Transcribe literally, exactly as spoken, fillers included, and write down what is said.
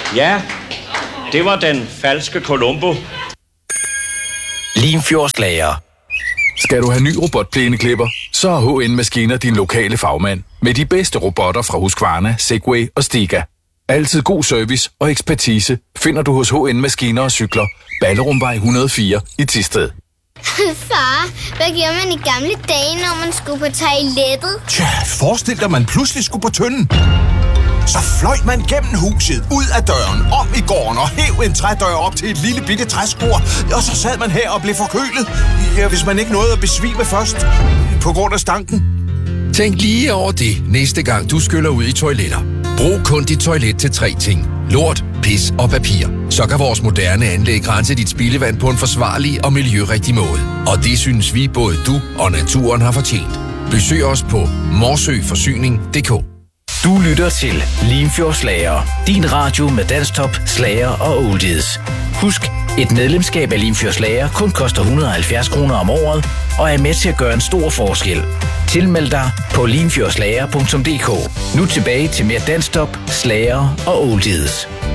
Ja, det var den falske Columbo. Limfjordslager. Skal du have ny robotplæneklipper, så er H N Maskiner din lokale fagmand. Med de bedste robotter fra Husqvarna, Segway og Stiga. Altid god service og ekspertise finder du hos H N Maskiner og Cykler. Ballerumvej et hundrede og fire i Thisted. Far, hvad gjorde man i gamle dage, når man skulle på toilettet? Tja, forestil dig, man pludselig skulle på tynden. Så fløj man gennem huset, ud af døren, om i gården og hæv en trædør op til et lille bitte træskor. Og så sad man her og blev forkølet. Ja, hvis man ikke nåede at besvime først, på grund af stanken. Tænk lige over det, næste gang du skyller ud i toiletter. Brug kun dit toilet til tre ting. Lort, pis og papir. Så kan vores moderne anlæg rense dit spildevand på en forsvarlig og miljørigtig måde. Og det synes vi både du og naturen har fortjent. Besøg os på morsøforsyning punktum d k. Du lytter til Limfjordslager. Din radio med dansktop, slager og oldies. Husk, et medlemskab af Limfjordslager kun koster et hundrede og halvfjerds kroner om året, og er med til at gøre en stor forskel. Tilmeld dig på limfjordslager punktum d k. Nu tilbage til mere dansktop, slager og oldies.